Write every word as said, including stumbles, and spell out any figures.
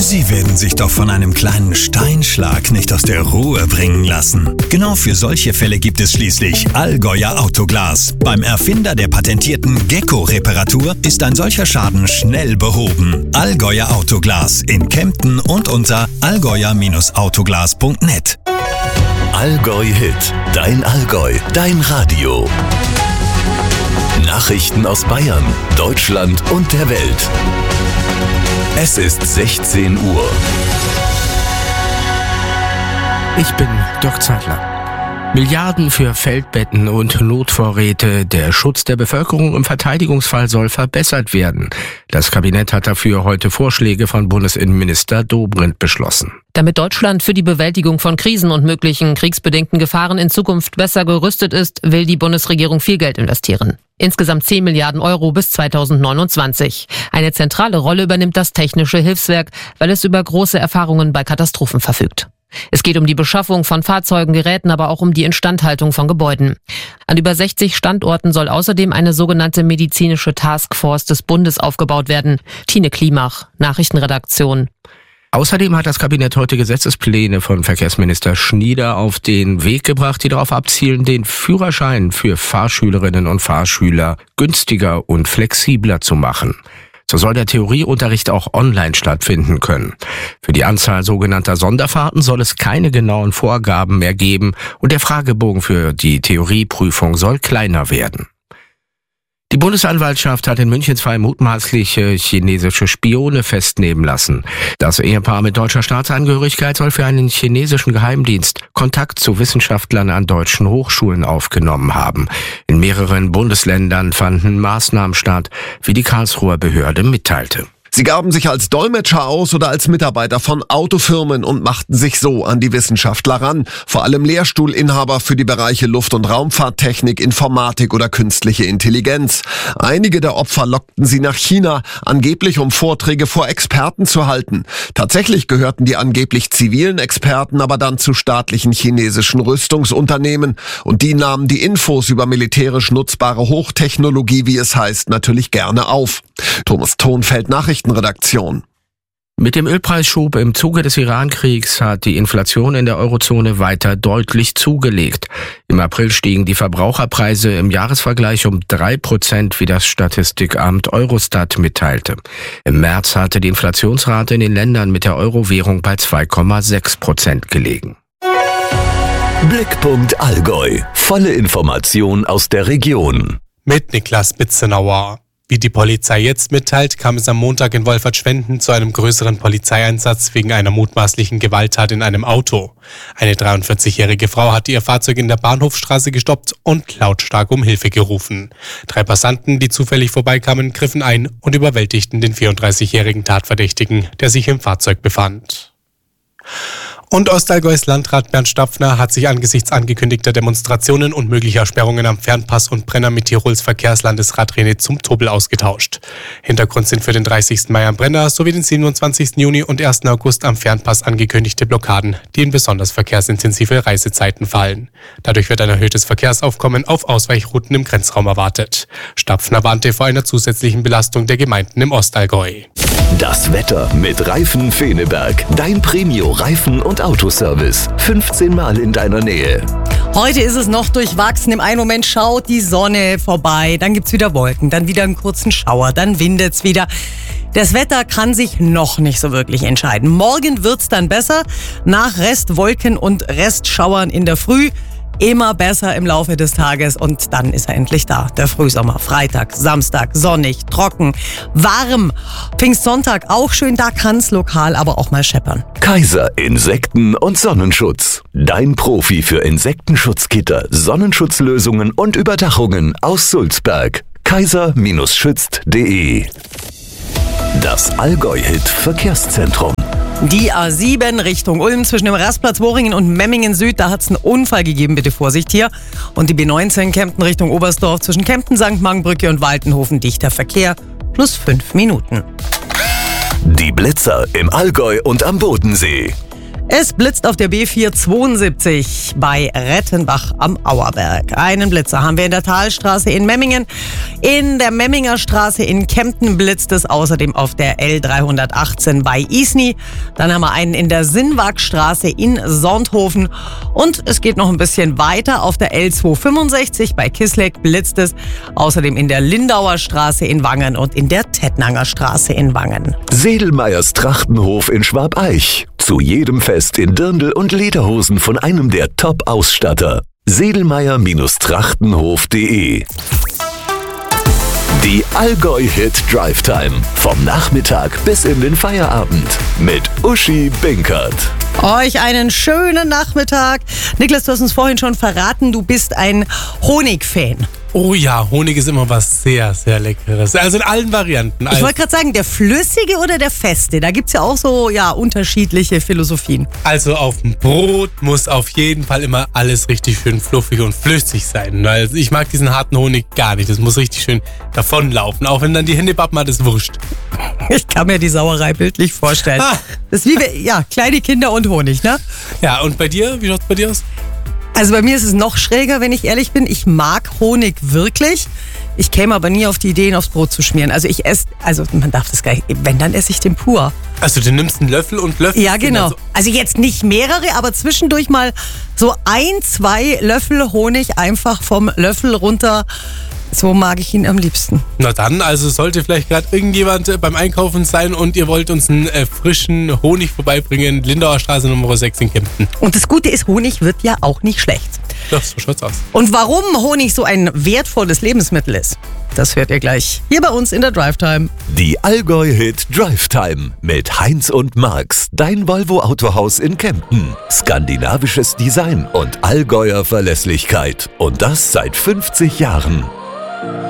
Sie werden sich doch von einem kleinen Steinschlag nicht aus der Ruhe bringen lassen. Genau für solche Fälle gibt es schließlich Allgäuer Autoglas. Beim Erfinder der patentierten Gecko-Reparatur ist ein solcher Schaden schnell behoben. Allgäuer Autoglas in Kempten und unter allgäuer Autoglas punkt net. Allgäu Hit, dein Allgäu, dein Radio. Nachrichten aus Bayern, Deutschland und der Welt. Es ist sechzehn Uhr. Ich bin Dirk Zeitler. Milliarden für Feldbetten und Notvorräte. Der Schutz der Bevölkerung im Verteidigungsfall soll verbessert werden. Das Kabinett hat dafür heute Vorschläge von Bundesinnenminister Dobrindt beschlossen. Damit Deutschland für die Bewältigung von Krisen und möglichen kriegsbedingten Gefahren in Zukunft besser gerüstet ist, will die Bundesregierung viel Geld investieren. Insgesamt zehn Milliarden Euro bis zweitausendneunundzwanzig. Eine zentrale Rolle übernimmt das Technische Hilfswerk, weil es über große Erfahrungen bei Katastrophen verfügt. Es geht um die Beschaffung von Fahrzeugen, Geräten, aber auch um die Instandhaltung von Gebäuden. An über sechzig Standorten soll außerdem eine sogenannte medizinische Taskforce des Bundes aufgebaut werden. Tine Klimach, Nachrichtenredaktion. Außerdem hat das Kabinett heute Gesetzespläne von Verkehrsminister Schnieder auf den Weg gebracht, die darauf abzielen, den Führerschein für Fahrschülerinnen und Fahrschüler günstiger und flexibler zu machen. So soll der Theorieunterricht auch online stattfinden können. Für die Anzahl sogenannter Sonderfahrten soll es keine genauen Vorgaben mehr geben und der Fragebogen für die Theorieprüfung soll kleiner werden. Die Bundesanwaltschaft hat in München zwei mutmaßliche chinesische Spione festnehmen lassen. Das Ehepaar mit deutscher Staatsangehörigkeit soll für einen chinesischen Geheimdienst Kontakt zu Wissenschaftlern an deutschen Hochschulen aufgenommen haben. In mehreren Bundesländern fanden Maßnahmen statt, wie die Karlsruher Behörde mitteilte. Sie gaben sich als Dolmetscher aus oder als Mitarbeiter von Autofirmen und machten sich so an die Wissenschaftler ran. Vor allem Lehrstuhlinhaber für die Bereiche Luft- und Raumfahrttechnik, Informatik oder künstliche Intelligenz. Einige der Opfer lockten sie nach China, angeblich um Vorträge vor Experten zu halten. Tatsächlich gehörten die angeblich zivilen Experten aber dann zu staatlichen chinesischen Rüstungsunternehmen. Und die nahmen die Infos über militärisch nutzbare Hochtechnologie, wie es heißt, natürlich gerne auf. Thomas Thonfeld, Nachrichtenredaktion. Mit dem Ölpreisschub im Zuge des Iran-Kriegs hat die Inflation in der Eurozone weiter deutlich zugelegt. Im April stiegen die Verbraucherpreise im Jahresvergleich um drei Prozent, wie das Statistikamt Eurostat mitteilte. Im März hatte die Inflationsrate in den Ländern mit der Euro-Währung bei zwei Komma sechs Prozent gelegen. Blickpunkt Allgäu. Volle Information aus der Region. Mit Niklas Bitzenauer. Wie die Polizei jetzt mitteilt, kam es am Montag in Wolfertschwenden zu einem größeren Polizeieinsatz wegen einer mutmaßlichen Gewalttat in einem Auto. Eine dreiundvierzigjährige Frau hatte ihr Fahrzeug in der Bahnhofstraße gestoppt und lautstark um Hilfe gerufen. Drei Passanten, die zufällig vorbeikamen, griffen ein und überwältigten den vierunddreißigjährigen Tatverdächtigen, der sich im Fahrzeug befand. Und Ostallgäus Landrat Bernd Stapfner hat sich angesichts angekündigter Demonstrationen und möglicher Sperrungen am Fernpass und Brenner mit Tirols Verkehrslandesrat René Zumtobel ausgetauscht. Hintergrund sind für den dreißigsten Mai am Brenner sowie den siebenundzwanzigsten Juni und ersten August am Fernpass angekündigte Blockaden, die in besonders verkehrsintensive Reisezeiten fallen. Dadurch wird ein erhöhtes Verkehrsaufkommen auf Ausweichrouten im Grenzraum erwartet. Stapfner warnte vor einer zusätzlichen Belastung der Gemeinden im Ostallgäu. Das Wetter mit Reifen Feneberg. Dein Premio-Reifen- und Autoservice. fünfzehn Mal in deiner Nähe. Heute ist es noch durchwachsen. Im einen Moment schaut die Sonne vorbei, dann gibt's wieder Wolken, dann wieder einen kurzen Schauer, dann windet's wieder. Das Wetter kann sich noch nicht so wirklich entscheiden. Morgen wird's dann besser, nach Restwolken und Restschauern in der Früh. Immer besser im Laufe des Tages und dann ist er endlich da. Der Frühsommer, Freitag, Samstag, sonnig, trocken, warm. Pfingstsonntag auch schön, da kann's lokal aber auch mal scheppern. Kaiser Insekten- und Sonnenschutz. Dein Profi für Insektenschutzgitter, Sonnenschutzlösungen und Überdachungen aus Sulzberg. kaiser schützt punkt de. Das Allgäu-Hit Verkehrszentrum. Die A sieben Richtung Ulm zwischen dem Rastplatz Boringen und Memmingen Süd, da hat es einen Unfall gegeben, bitte Vorsicht hier. Und die B neunzehn Kempten Richtung Oberstdorf zwischen Kempten, Sankt Markenbrücke und Waltenhofen dichter Verkehr, plus fünf Minuten. Die Blitzer im Allgäu und am Bodensee. Es blitzt auf der B vierhundertzweiundsiebzig bei Rettenbach am Auerberg. Einen Blitzer haben wir in der Talstraße in Memmingen. In der Memminger Straße in Kempten blitzt es außerdem auf der L dreihundertachtzehn bei Isny. Dann haben wir einen in der Sinnwagstraße in Sonthofen. Und es geht noch ein bisschen weiter. Auf der L zweihundertfünfundsechzig bei Kisleck blitzt es. Außerdem in der Lindauer Straße in Wangen und in der Tettnanger Straße in Wangen. Sedelmeyers Trachtenhof in Schwabeich. Zu jedem Fest in Dirndl und Lederhosen von einem der Top-Ausstatter. sedelmeyer Trachtenhof punkt de. Die Allgäu-Hit Drive Time. Vom Nachmittag bis in den Feierabend. Mit Uschi Binkert. Euch einen schönen Nachmittag. Niklas, du hast uns vorhin schon verraten, du bist ein Honig-Fan. Oh ja, Honig ist immer was sehr, sehr Leckeres. Also in allen Varianten. Ich wollte gerade sagen, der flüssige oder der feste? Da gibt es ja auch so ja, unterschiedliche Philosophien. Also auf dem Brot muss auf jeden Fall immer alles richtig schön fluffig und flüssig sein. Also ich mag diesen harten Honig gar nicht. Das muss richtig schön davonlaufen. Auch wenn dann die Hände bappen, hat es wurscht. Ich kann mir die Sauerei bildlich vorstellen. Ah. Das ist wie wir, ja, kleine Kinder und Honig, ne? Ja, und bei dir? Wie schaut es bei dir aus? Also bei mir ist es noch schräger, wenn ich ehrlich bin. Ich mag Honig wirklich. Ich käme aber nie auf die Idee, ihn aufs Brot zu schmieren. Also ich esse, also man darf das gar nicht, wenn, dann esse ich den pur. Also du nimmst einen Löffel und Löffel? Ja, genau. Also jetzt nicht mehrere, aber zwischendurch mal so ein, zwei Löffel Honig einfach vom Löffel runter. So mag ich ihn am liebsten. Na dann, also sollte vielleicht gerade irgendjemand äh, beim Einkaufen sein und ihr wollt uns einen äh, frischen Honig vorbeibringen. Lindauer Straße Nummer sechs in Kempten. Und das Gute ist, Honig wird ja auch nicht schlecht. Ja, so schaut's aus. Und warum Honig so ein wertvolles Lebensmittel ist, das hört ihr gleich hier bei uns in der Drive Time. Die Allgäu-Hit Drive Time mit Heinz und Marx. Dein Volvo Autohaus in Kempten. Skandinavisches Design und Allgäuer Verlässlichkeit. Und das seit fünfzig Jahren.